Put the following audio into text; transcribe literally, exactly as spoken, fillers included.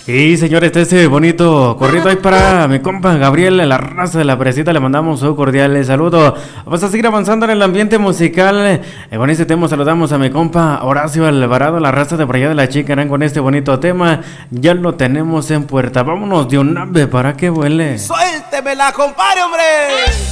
Y señores, este bonito corrido ahí para mi compa Gabriel, la raza de la presita, le mandamos un cordial saludo. Vamos a seguir avanzando en el ambiente musical. Eh, con este tema saludamos a mi compa Horacio Alvarado, la raza de por allá de la Chicarán, con este bonito tema. Ya lo tenemos en puerta. Vámonos de un ave para que vuele. Suélteme la compadre, hombre.